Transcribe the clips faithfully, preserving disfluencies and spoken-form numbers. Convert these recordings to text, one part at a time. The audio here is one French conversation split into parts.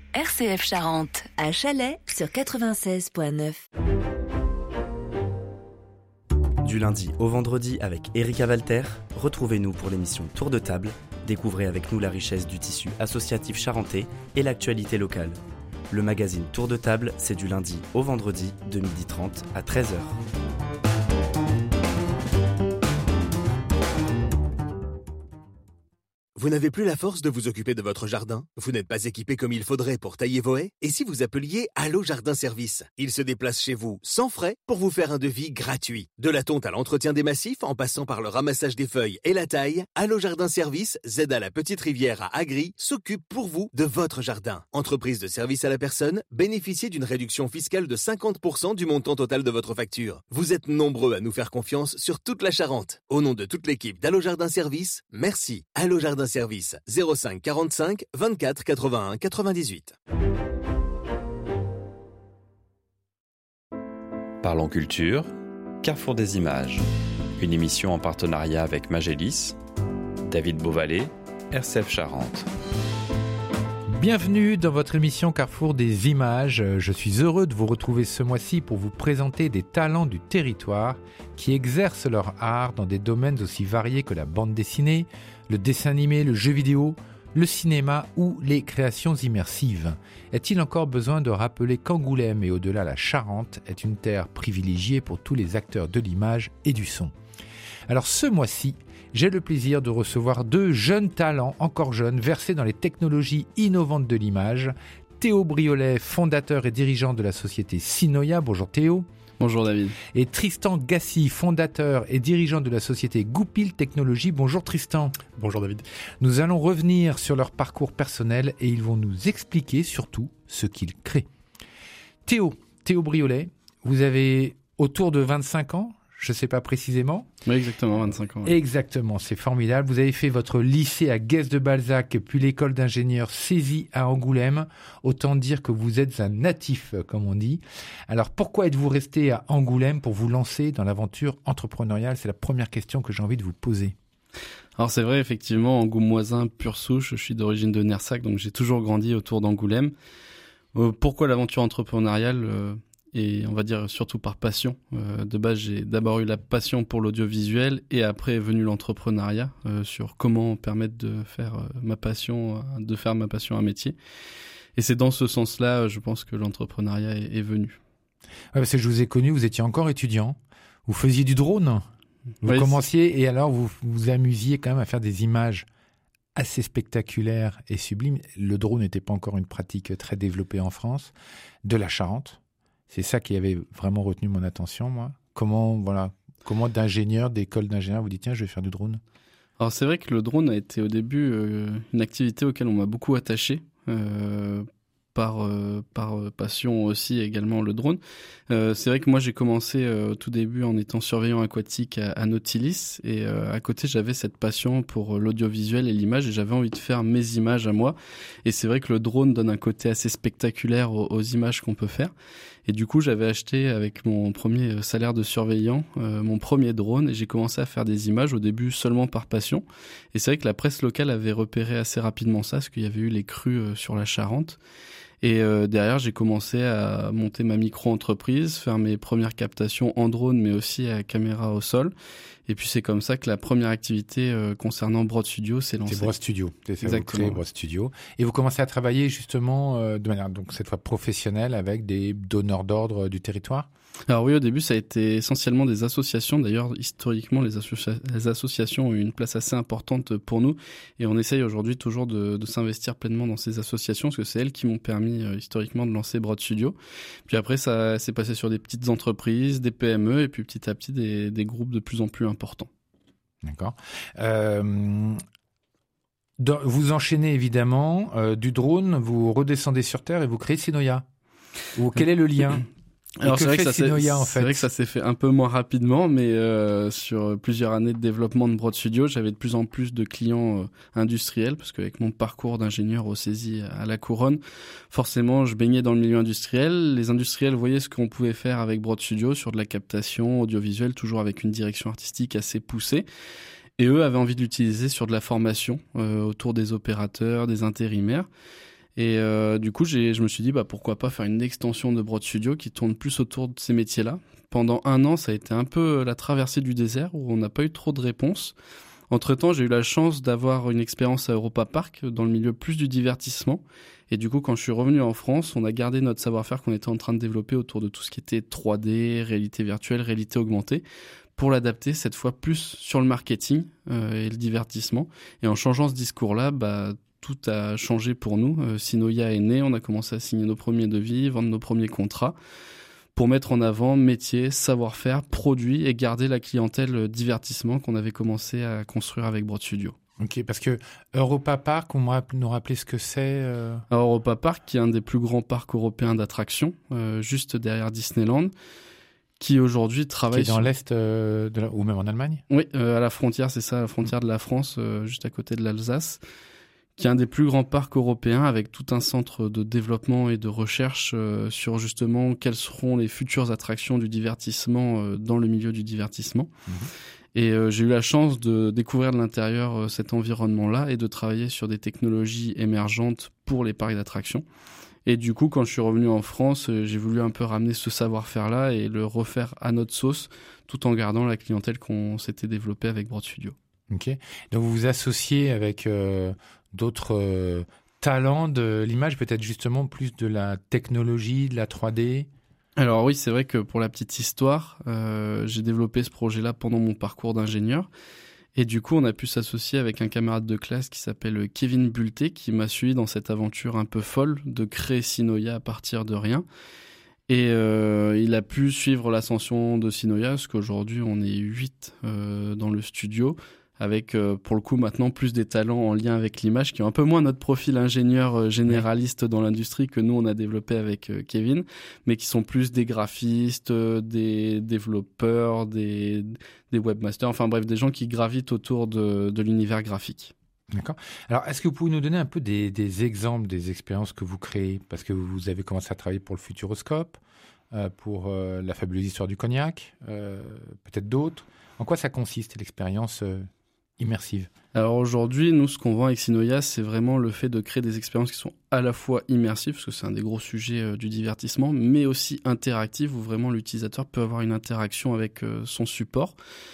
R C F Charente. À Chalais sur quatre-vingt-seize virgule neuf. Du lundi au vendredi avec Erika Walter, retrouvez-nous pour l'émission Tour de table. Découvrez avec nous la richesse du tissu associatif charentais et l'actualité locale. Le magazine Tour de table, c'est du lundi au vendredi de midi trente à treize heures. Vous n'avez plus la force de vous occuper de votre jardin? Vous n'êtes pas équipé comme il faudrait pour tailler vos haies? Et si vous appeliez Allo Jardin Service? Il se déplace chez vous sans frais pour vous faire un devis gratuit. De la tonte à l'entretien des massifs, en passant par le ramassage des feuilles et la taille, Allo Jardin Service, Z à la Petite Rivière à Agri, s'occupe pour vous de votre jardin. Entreprise de service à la personne, bénéficiez d'une réduction fiscale de cinquante pour cent du montant total de votre facture. Vous êtes nombreux à nous faire confiance sur toute la Charente. Au nom de toute l'équipe d'Allo Jardin Service, merci. Allo Jardin Service, zéro cinq quarante-cinq vingt-quatre quatre-vingt-un quatre-vingt-dix-huit. Parlons culture, Carrefour des images. Une émission en partenariat avec Magélis, David Beauvalet, R C F Charente. Bienvenue dans votre émission Carrefour des images. Je suis heureux de vous retrouver ce mois-ci pour vous présenter des talents du territoire qui exercent leur art dans des domaines aussi variés que la bande dessinée, le dessin animé, le jeu vidéo, le cinéma ou les créations immersives. Est-il encore besoin de rappeler qu'Angoulême et au-delà la Charente est une terre privilégiée pour tous les acteurs de l'image et du son? Alors ce mois-ci, j'ai le plaisir de recevoir deux jeunes talents, encore jeunes, versés dans les technologies innovantes de l'image. Théo Briolet, fondateur et dirigeant de la société Sinoia. Bonjour Théo. Bonjour David. Et Tristan Gassi, fondateur et dirigeant de la société Goupil Technologies. Bonjour Tristan. Bonjour David. Nous allons revenir sur leur parcours personnel et ils vont nous expliquer surtout ce qu'ils créent. Théo, Théo Briolet, vous avez autour de vingt-cinq ans, je ne sais pas précisément. Oui, exactement, vingt-cinq ans. Ouais. Exactement, c'est formidable. Vous avez fait votre lycée à Guest-de-Balzac, puis l'école d'ingénieur Césy à Angoulême. Autant dire que vous êtes un natif, comme on dit. Alors, pourquoi êtes-vous resté à Angoulême pour vous lancer dans l'aventure entrepreneuriale? C'est la première question que j'ai envie de vous poser. Alors, c'est vrai, effectivement, angoumoisin, pure souche. Je suis d'origine de Nersac, donc j'ai toujours grandi autour d'Angoulême. Euh, pourquoi l'aventure entrepreneuriale euh... Et on va dire surtout par passion. Euh, de base, j'ai d'abord eu la passion pour l'audiovisuel et après est venu l'entrepreneuriat euh, sur comment permettre de faire euh, ma passion, de faire ma passion un métier. Et c'est dans ce sens-là, je pense que l'entrepreneuriat est, est venu. Ouais, parce que je vous ai connu, vous étiez encore étudiant. Vous faisiez du drone. Vous oui, commenciez c'est... et alors vous vous amusiez quand même à faire des images assez spectaculaires et sublimes. Le drone n'était pas encore une pratique très développée en France. De la Charente. C'est ça qui avait vraiment retenu mon attention, moi. Comment, voilà, comment d'ingénieur, d'école d'ingénieur, vous dites tiens, je vais faire du drone. Alors c'est vrai que le drone a été au début euh, une activité auquel on m'a beaucoup attaché. Euh, par euh, par passion aussi également le drone. Euh, c'est vrai que moi j'ai commencé euh, au tout début en étant surveillant aquatique à, à Nautilis et euh, à côté j'avais cette passion pour l'audiovisuel et l'image et j'avais envie de faire mes images à moi. Et c'est vrai que le drone donne un côté assez spectaculaire aux, aux images qu'on peut faire. Et du coup j'avais acheté avec mon premier salaire de surveillant euh, mon premier drone et j'ai commencé à faire des images au début seulement par passion. Et c'est vrai que la presse locale avait repéré assez rapidement ça parce qu'il y avait eu les crues euh, sur la Charente. Et euh, derrière, j'ai commencé à monter ma micro-entreprise, faire mes premières captations en drone, mais aussi à caméra au sol. Et puis, c'est comme ça que la première activité euh, concernant Broad Studio s'est lancée. C'est Broad Studio, c'est ça, exactement. Vous créez Broad Studio. Et vous commencez à travailler justement euh, de manière, donc cette fois professionnelle, avec des donneurs d'ordre du territoire? Alors oui, au début, ça a été essentiellement des associations. D'ailleurs, historiquement, les, associa- les associations ont eu une place assez importante pour nous. Et on essaye aujourd'hui toujours de, de s'investir pleinement dans ces associations parce que c'est elles qui m'ont permis euh, historiquement de lancer Broad Studio. Puis après, ça s'est passé sur des petites entreprises, des P M E et puis petit à petit des, des groupes de plus en plus importants. D'accord. Euh... Dans, vous enchaînez évidemment euh, du drone, vous redescendez sur Terre et vous créez Sinoia. Ou quel est le lien? Alors c'est vrai, que ça Sinoia, en fait c'est vrai que ça s'est fait un peu moins rapidement, mais euh, sur plusieurs années de développement de Broad Studio, j'avais de plus en plus de clients euh, industriels, parce qu'avec mon parcours d'ingénieur au Césy à la Couronne, forcément je baignais dans le milieu industriel. Les industriels voyaient ce qu'on pouvait faire avec Broad Studio sur de la captation audiovisuelle, toujours avec une direction artistique assez poussée. Et eux avaient envie de l'utiliser sur de la formation euh, autour des opérateurs, des intérimaires. Et euh, du coup, j'ai, je me suis dit, bah, pourquoi pas faire une extension de Broad Studio qui tourne plus autour de ces métiers-là. Pendant un an, ça a été un peu la traversée du désert où on n'a pas eu trop de réponses. Entre-temps, j'ai eu la chance d'avoir une expérience à Europa Park dans le milieu plus du divertissement. Et du coup, quand je suis revenu en France, on a gardé notre savoir-faire qu'on était en train de développer autour de tout ce qui était trois D, réalité virtuelle, réalité augmentée, pour l'adapter cette fois plus sur le marketing euh, et le divertissement. Et en changeant ce discours-là, bah, tout a changé pour nous. Euh, Sinoia est né, on a commencé à signer nos premiers devis, vendre nos premiers contrats, pour mettre en avant métier, savoir-faire, produits et garder la clientèle divertissement qu'on avait commencé à construire avec Broad Studio. Ok, parce que Europa Park, on va nous rappeler ce que c'est euh... Alors, Europa Park, qui est un des plus grands parcs européens d'attractions, euh, juste derrière Disneyland, qui aujourd'hui travaille... Qui est dans sur... l'Est, euh, de la... ou même en Allemagne ? Oui, euh, à la frontière, c'est ça, à la frontière de la France, euh, juste à côté de l'Alsace, qui est un des plus grands parcs européens avec tout un centre de développement et de recherche euh, sur justement quelles seront les futures attractions du divertissement euh, dans le milieu du divertissement. Mmh. Et euh, j'ai eu la chance de découvrir de l'intérieur euh, cet environnement-là et de travailler sur des technologies émergentes pour les parcs d'attractions. Et du coup, quand je suis revenu en France, euh, j'ai voulu un peu ramener ce savoir-faire-là et le refaire à notre sauce, tout en gardant la clientèle qu'on s'était développée avec Broad Studio. Ok. Donc vous vous associez avec euh, d'autres euh, talents de l'image, peut-être justement plus de la technologie, de la trois D. Alors oui, c'est vrai que pour la petite histoire, euh, j'ai développé ce projet-là pendant mon parcours d'ingénieur. Et du coup, on a pu s'associer avec un camarade de classe qui s'appelle Kevin Bulté, qui m'a suivi dans cette aventure un peu folle de créer Sinoia à partir de rien. Et euh, il a pu suivre l'ascension de Sinoia, parce qu'aujourd'hui, on est huit euh, dans le studio, avec euh, pour le coup maintenant plus des talents en lien avec l'image qui ont un peu moins notre profil ingénieur euh, généraliste dans l'industrie que nous on a développé avec euh, Kevin, mais qui sont plus des graphistes, euh, des développeurs, des, des webmasters, enfin bref, des gens qui gravitent autour de, de l'univers graphique. D'accord. Alors, est-ce que vous pouvez nous donner un peu des, des exemples des expériences que vous créez ? Parce que vous avez commencé à travailler pour le Futuroscope, euh, pour euh, la fabuleuse histoire du cognac, euh, peut-être d'autres. En quoi ça consiste l'expérience euh, immersive ? Alors aujourd'hui, nous, ce qu'on vend avec Sinoia, c'est vraiment le fait de créer des expériences qui sont à la fois immersives, parce que c'est un des gros sujets euh, du divertissement, mais aussi interactives, où vraiment l'utilisateur peut avoir une interaction avec euh, son support.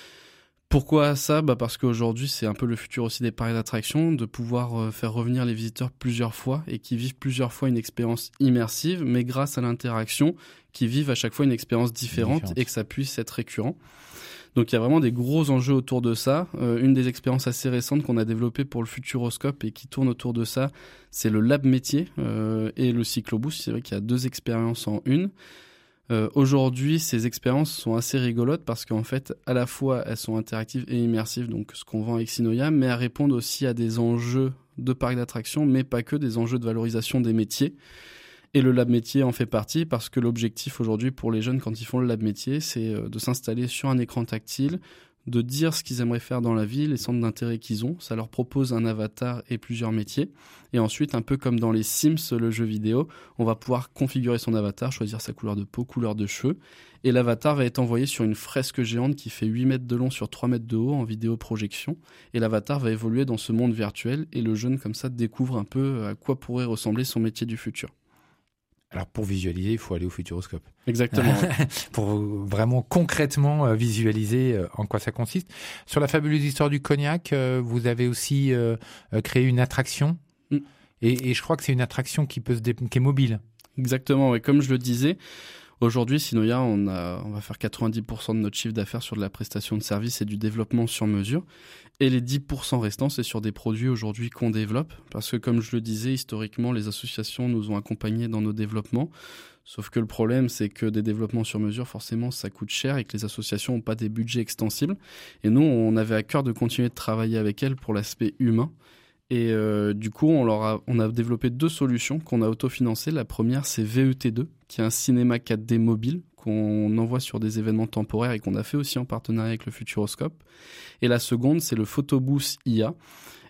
Pourquoi ça ? Bah parce qu'aujourd'hui, c'est un peu le futur aussi des parcs d'attractions, de pouvoir euh, faire revenir les visiteurs plusieurs fois et qui vivent plusieurs fois une expérience immersive, mais grâce à l'interaction, qui vivent à chaque fois une expérience différente, différente. Et que ça puisse être récurrent. Donc il y a vraiment des gros enjeux autour de ça. Euh, une des expériences assez récentes qu'on a développées pour le Futuroscope et qui tourne autour de ça, c'est le Lab Métier euh, et le Cycloboost. C'est vrai qu'il y a deux expériences en une. Euh, aujourd'hui, ces expériences sont assez rigolotes parce qu'en fait, à la fois, elles sont interactives et immersives, donc ce qu'on vend avec Sinoia, mais elles répondent aussi à des enjeux de parcs d'attractions, mais pas que, des enjeux de valorisation des métiers. Et le Lab Métier en fait partie parce que l'objectif aujourd'hui pour les jeunes quand ils font le Lab Métier, c'est de s'installer sur un écran tactile, de dire ce qu'ils aimeraient faire dans la vie, les centres d'intérêt qu'ils ont. Ça leur propose un avatar et plusieurs métiers. Et ensuite, un peu comme dans les Sims, le jeu vidéo, on va pouvoir configurer son avatar, choisir sa couleur de peau, couleur de cheveux. Et l'avatar va être envoyé sur une fresque géante qui fait huit mètres de long sur trois mètres de haut en vidéoprojection. Et l'avatar va évoluer dans ce monde virtuel. Et le jeune, comme ça, découvre un peu à quoi pourrait ressembler son métier du futur. Alors, pour visualiser, il faut aller au Futuroscope. Exactement. Pour vraiment concrètement visualiser en quoi ça consiste. Sur la fabuleuse histoire du cognac, vous avez aussi créé une attraction. Mm. Et, et je crois que c'est une attraction qui, peut se dé... qui est mobile. Exactement. Et comme je le disais, aujourd'hui, Sinoia, on, a, on va faire quatre-vingt-dix pour cent de notre chiffre d'affaires sur de la prestation de services et du développement sur mesure. Et les dix pour cent restants, c'est sur des produits aujourd'hui qu'on développe. Parce que comme je le disais, historiquement, les associations nous ont accompagnés dans nos développements. Sauf que le problème, c'est que des développements sur mesure, forcément, ça coûte cher et que les associations n'ont pas des budgets extensibles. Et nous, on avait à cœur de continuer de travailler avec elles pour l'aspect humain. Et euh, du coup, on, leur a, on a développé deux solutions qu'on a autofinancées. La première, c'est V E T deux, qui est un cinéma quatre D mobile qu'on envoie sur des événements temporaires et qu'on a fait aussi en partenariat avec le Futuroscope. Et la seconde, c'est le Photobooth I A.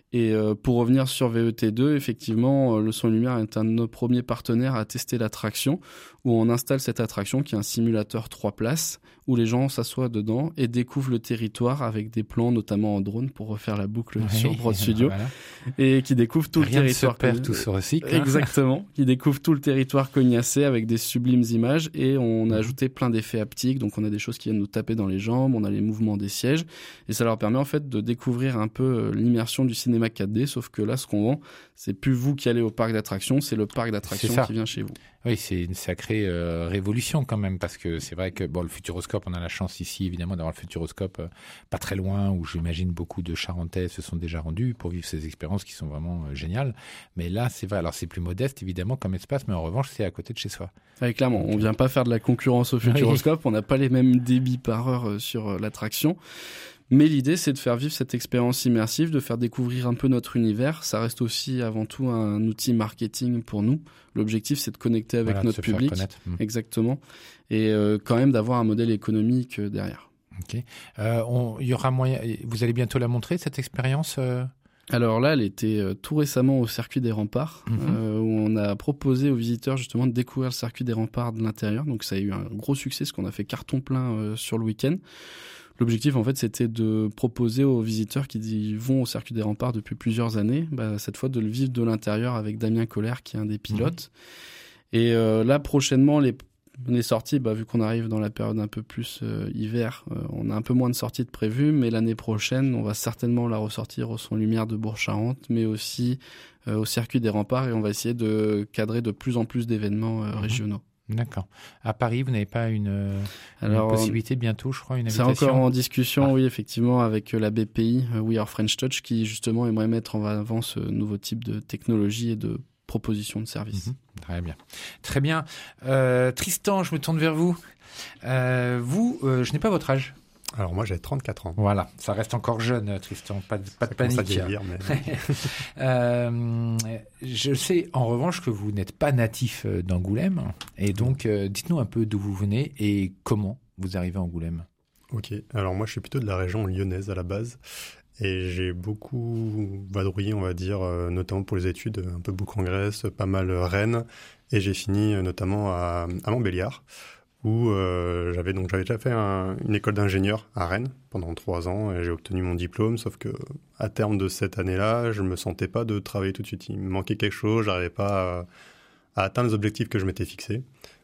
Et euh, pour revenir sur V E T deux, effectivement, euh, Le Son et Lumière est un de nos premiers partenaires à tester l'attraction, où on installe cette attraction qui est un simulateur trois places, où les gens s'assoient dedans et découvrent le territoire avec des plans, notamment en drone, pour refaire la boucle oui, sur Broad Studio, voilà. Et qui découvrent tout Rien le territoire. Rien ne se perd, tout se recycle. Exactement, qui découvrent tout le territoire cognassé avec des sublimes images, et on a ajouté plein d'effets haptiques, donc on a des choses qui viennent nous taper dans les jambes, on a les mouvements des sièges, et ça leur permet en fait de découvrir un peu l'immersion du cinéma quatre D, sauf que là, ce qu'on vend, c'est plus vous qui allez au parc d'attractions, c'est le parc d'attractions qui vient chez vous. Oui, c'est une sacrée euh, révolution quand même, parce que c'est vrai que bon, le Futuroscope, on a la chance ici évidemment d'avoir le Futuroscope euh, pas très loin, où j'imagine beaucoup de Charentais se sont déjà rendus pour vivre ces expériences qui sont vraiment euh, géniales. Mais là, c'est vrai, alors c'est plus modeste évidemment comme espace, mais en revanche, c'est à côté de chez soi. Oui, clairement, on vient pas faire de la concurrence au Futuroscope, oui. On n'a pas les mêmes débits par heure euh, sur euh, l'attraction. Mais l'idée, c'est de faire vivre cette expérience immersive, de faire découvrir un peu notre univers. Ça reste aussi avant tout un outil marketing pour nous. L'objectif, c'est de connecter avec voilà, notre public. Mmh. Exactement. Et euh, quand même d'avoir un modèle économique euh, derrière. Ok. Euh, on, il y aura moyen. Vous allez bientôt la montrer, cette expérience euh... Alors là, elle était euh, tout récemment au circuit des remparts, mmh. euh, où on a proposé aux visiteurs justement de découvrir le circuit des remparts de l'intérieur. Donc ça a eu un gros succès, parce qu'on a fait carton plein euh, sur le week-end. L'objectif, en fait, c'était de proposer aux visiteurs qui vont au circuit des remparts depuis plusieurs années, bah, cette fois de le vivre de l'intérieur avec Damien Colère, qui est un des pilotes. Mmh. Et euh, là, prochainement, les, les sorties, bah, vu qu'on arrive dans la période un peu plus euh, hiver, euh, on a un peu moins de sorties de prévues, mais l'année prochaine, on va certainement la ressortir au Son Lumière de Bourg-Charentes, mais aussi euh, au circuit des remparts, et on va essayer de cadrer de plus en plus d'événements euh, mmh. régionaux. D'accord. À Paris, vous n'avez pas une, Alors, une possibilité bientôt, je crois, une invitation? C'est encore en discussion, ah. oui, effectivement, avec la B P I, We Are French Touch, qui justement aimerait mettre en avant ce nouveau type de technologie et de proposition de service. Mmh, très bien. Très bien. Euh, Tristan, je me tourne vers vous. Euh, vous, euh, je n'ai pas votre âge. Alors moi j'ai trente-quatre ans. Voilà, ça reste encore jeune, Tristan, pas de, pas de panique. Ça commence à vieillir, mais... euh, je sais en revanche que vous n'êtes pas natif d'Angoulême, et donc euh, dites-nous un peu d'où vous venez et comment vous arrivez à Angoulême. Ok, alors moi je suis plutôt de la région lyonnaise à la base, et j'ai beaucoup vadrouillé, on va dire, euh, notamment pour les études, un peu Bourg-en-Grèce, pas mal Rennes, et j'ai fini euh, notamment à, à Montbéliard, où euh, j'avais donc j'avais déjà fait un, une école d'ingénieur à Rennes pendant trois ans et j'ai obtenu mon diplôme, sauf que à terme de cette année-là, je me sentais pas de travailler tout de suite. Il me manquait quelque chose, j'arrivais pas à, à atteindre les objectifs que je m'étais fixés.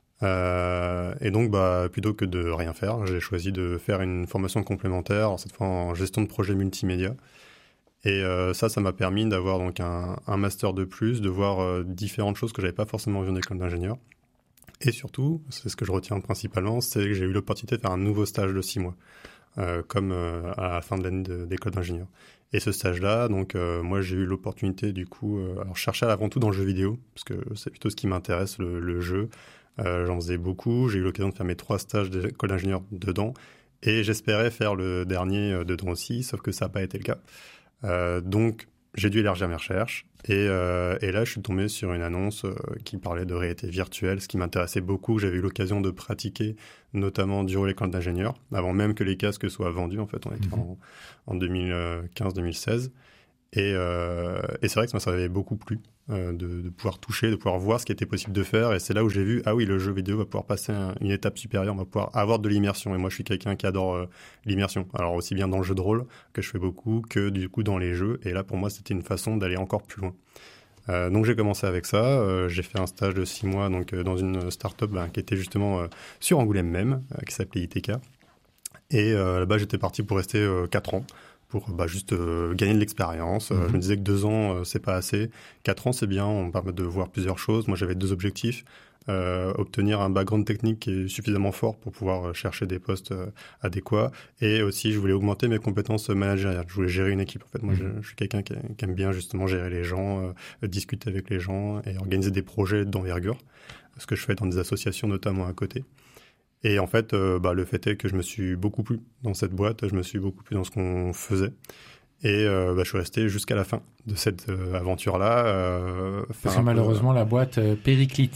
Euh, et donc, bah, plutôt que de rien faire, j'ai choisi de faire une formation complémentaire, cette fois en gestion de projet multimédia. Et euh, ça, ça m'a permis d'avoir donc un, un master de plus, de voir euh, différentes choses que j'avais pas forcément vues en école d'ingénieur. Et surtout, c'est ce que je retiens principalement, c'est que j'ai eu l'opportunité de faire un nouveau stage de six mois, euh, comme euh, à la fin de l'année de, d'école d'ingénieur. Et ce stage-là, donc euh, moi j'ai eu l'opportunité du coup, euh, alors je cherchais avant tout dans le jeu vidéo, parce que c'est plutôt ce qui m'intéresse, le, le jeu. Euh, j'en faisais beaucoup, j'ai eu l'occasion de faire mes trois stages d'école d'ingénieur dedans, et j'espérais faire le dernier dedans aussi, sauf que ça n'a pas été le cas. Euh, donc j'ai dû élargir mes recherches. Et, euh, et là, je suis tombé sur une annonce euh, qui parlait de réalité virtuelle, ce qui m'intéressait beaucoup. J'avais eu l'occasion de pratiquer, notamment durant l'école d'ingénieur, avant même que les casques soient vendus. En fait, on était mmh. en, en deux mille quinze deux mille seize. Et, euh, et c'est vrai que ça m'avait beaucoup plu euh, de, de pouvoir toucher, de pouvoir voir ce qui était possible de faire. Et c'est là où j'ai vu, ah oui, le jeu vidéo va pouvoir passer un, une étape supérieure, on va pouvoir avoir de l'immersion. Et moi, je suis quelqu'un qui adore euh, l'immersion. Alors aussi bien dans le jeu de rôle, que je fais beaucoup, que du coup dans les jeux. Et là, pour moi, c'était une façon d'aller encore plus loin. Euh, donc j'ai commencé avec ça. Euh, j'ai fait un stage de six mois donc, euh, dans une start-up ben, qui était justement euh, sur Angoulême même, euh, qui s'appelait I T K. Et euh, là-bas, j'étais parti pour rester euh, quatre ans. Pour bah, juste euh, gagner de l'expérience. Mmh. Euh, je me disais que deux ans, euh, c'est pas assez. Quatre ans, c'est bien, on permet de voir plusieurs choses. Moi, j'avais deux objectifs. Euh, obtenir un background technique qui est suffisamment fort pour pouvoir chercher des postes euh, adéquats. Et aussi, je voulais augmenter mes compétences managériales. Je voulais gérer une équipe. En fait, moi, mmh. je, je suis quelqu'un qui, qui aime bien justement gérer les gens, euh, discuter avec les gens et organiser des projets d'envergure. Ce que je fais dans des associations, notamment à côté. Et en fait, euh, bah, le fait est que je me suis beaucoup plu dans cette boîte, je me suis beaucoup plu dans ce qu'on faisait. Et euh, bah, je suis resté jusqu'à la fin de cette euh, aventure-là. Euh, Parce que malheureusement, peu, euh... la boîte euh, périclite.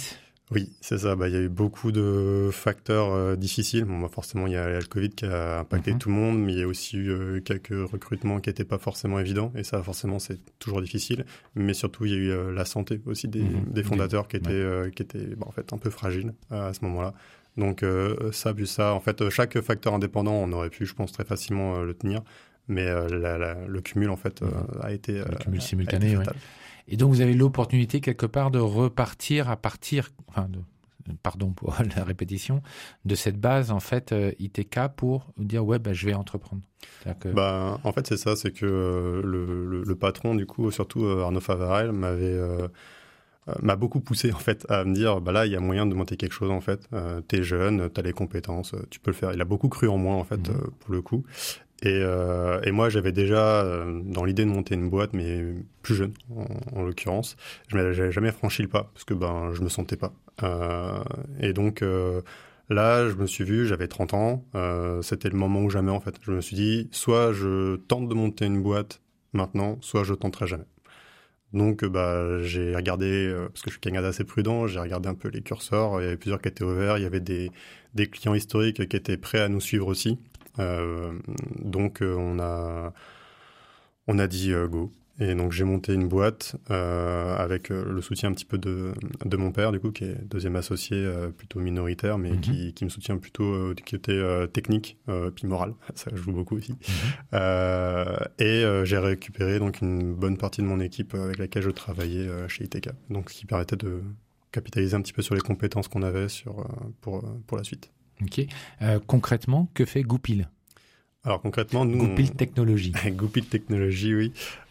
Oui, c'est ça. Bah, il y a eu beaucoup de facteurs euh, difficiles. Bon, bah, forcément, il y a le Covid qui a impacté mmh. tout le monde, mais il y a aussi eu euh, quelques recrutements qui n'étaient pas forcément évidents. Et ça, forcément, c'est toujours difficile. Mais surtout, il y a eu euh, la santé aussi des, mmh. des fondateurs qui étaient, ouais. euh, qui étaient bah, en fait, un peu fragiles euh, à ce moment-là. Donc euh, ça, vu ça, en fait, chaque facteur indépendant, on aurait pu, je pense, très facilement euh, le tenir. Mais euh, la, la, le cumul, en fait, euh, a été Le euh, cumul simultané, oui. Et donc, vous avez l'opportunité, quelque part, de repartir à partir, enfin, de, pardon pour la répétition, de cette base, en fait, euh, I T K pour dire, ouais, bah, je vais entreprendre. Que... Bah, en fait, c'est ça, c'est que euh, le, le, le patron, du coup, surtout euh, Arnaud Favarel, m'avait... Euh, m'a beaucoup poussé en fait à me dire bah là il y a moyen de monter quelque chose en fait, euh, t'es jeune, t'as les compétences, tu peux le faire. Il a beaucoup cru en moi en fait mmh. euh, pour le coup et, euh, et moi j'avais déjà euh, dans l'idée de monter une boîte mais plus jeune en, en l'occurrence, je n'avais jamais franchi le pas parce que ben je me sentais pas euh, et donc euh, là je me suis vu, j'avais trente ans, euh, c'était le moment ou jamais en fait. Je me suis dit soit je tente de monter une boîte maintenant, soit je tenterai jamais. Donc, bah, j'ai regardé, euh, parce que je suis quelqu'un d'assez prudent, j'ai regardé un peu les curseurs. Il y avait plusieurs qui étaient ouverts. Il y avait des, des clients historiques qui étaient prêts à nous suivre aussi. Euh, donc, euh, on a, on a dit euh, go. Et donc, j'ai monté une boîte euh, avec euh, le soutien un petit peu de, de mon père, du coup, qui est deuxième associé, euh, plutôt minoritaire, mais mm-hmm. qui, qui me soutient plutôt euh, du côté euh, technique, euh, puis moral. Ça joue beaucoup aussi. Mm-hmm. Euh, et euh, j'ai récupéré donc une bonne partie de mon équipe avec laquelle je travaillais euh, chez I T K. Donc, ce qui permettait de capitaliser un petit peu sur les compétences qu'on avait sur, euh, pour, pour la suite. Ok. Euh, concrètement, que fait Goupil ? Alors concrètement, nous... Goupil Technologies. Goupil Technologies, oui.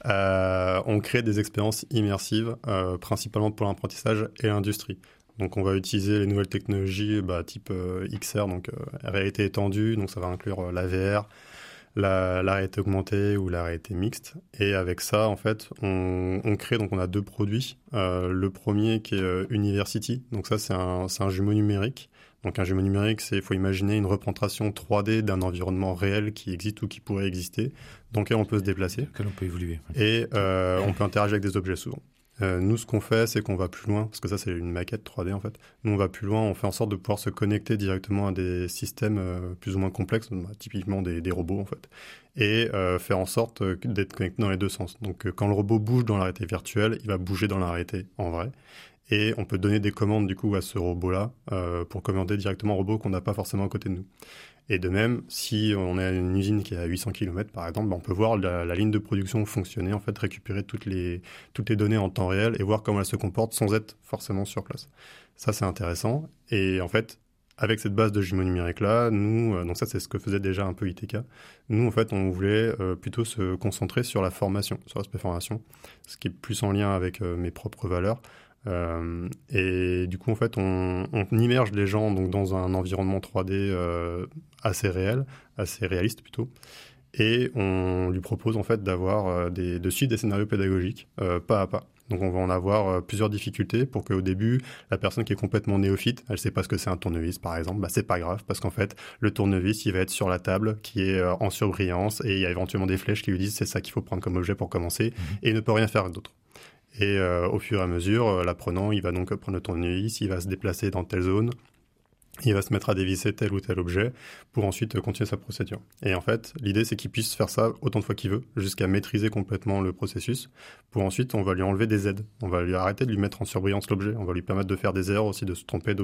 Euh, on crée des expériences immersives, euh, principalement pour l'apprentissage et l'industrie. Donc on va utiliser les nouvelles technologies bah, type euh, X R, donc euh, réalité étendue, donc ça va inclure euh, la V R, la, la réalité augmentée ou la réalité mixte. Et avec ça, en fait, on, on crée, donc on a deux produits. Euh, le premier qui est euh, University, donc ça c'est un, c'est un jumeau numérique. Donc un jumeau numérique, c'est il faut imaginer une représentation trois D d'un environnement réel qui existe ou qui pourrait exister, dans lequel on peut se déplacer. Dans lequel on peut évoluer. Et euh, on peut interagir avec des objets souvent. Euh, nous, ce qu'on fait, c'est qu'on va plus loin, parce que ça, c'est une maquette trois D en fait. Nous, on va plus loin, on fait en sorte de pouvoir se connecter directement à des systèmes euh, plus ou moins complexes, bah, typiquement des, des robots en fait, et euh, faire en sorte euh, d'être connecté dans les deux sens. Donc, euh, quand le robot bouge dans la réalité virtuelle, il va bouger dans la réalité en vrai. Et on peut donner des commandes du coup à ce robot-là euh, pour commander directement un robot qu'on n'a pas forcément à côté de nous. Et de même, si on a une usine qui est à huit cents kilomètres par exemple, ben on peut voir la, la ligne de production fonctionner, en fait récupérer toutes les, toutes les données en temps réel et voir comment elle se comporte sans être forcément sur place. Ça, c'est intéressant. Et en fait, avec cette base de jumeaux numériques-là, nous, euh, donc ça c'est ce que faisait déjà un peu I T K, nous en fait on voulait euh, plutôt se concentrer sur la formation, sur l'aspect formation, ce qui est plus en lien avec euh, mes propres valeurs. Euh, et du coup en fait on, on immerge les gens donc dans un environnement trois D euh, assez réel, assez réaliste plutôt, et on lui propose en fait d'avoir euh, des, de suivre des scénarios pédagogiques euh, pas à pas. Donc on va en avoir euh, plusieurs difficultés pour qu'au début la personne qui est complètement néophyte, elle sait pas ce que c'est un tournevis par exemple, bah c'est pas grave parce qu'en fait le tournevis il va être sur la table qui est euh, en surbrillance et il y a éventuellement des flèches qui lui disent c'est ça qu'il faut prendre comme objet pour commencer, mmh. et il ne peut rien faire d'autre. Et euh, au fur et à mesure, euh, l'apprenant, il va donc prendre le tournevis, il va se déplacer dans telle zone, il va se mettre à dévisser tel ou tel objet pour ensuite euh, continuer sa procédure. Et en fait, l'idée, c'est qu'il puisse faire ça autant de fois qu'il veut, jusqu'à maîtriser complètement le processus. Pour ensuite, on va lui enlever des aides. On va lui arrêter de lui mettre en surbrillance l'objet. On va lui permettre de faire des erreurs aussi, de se tromper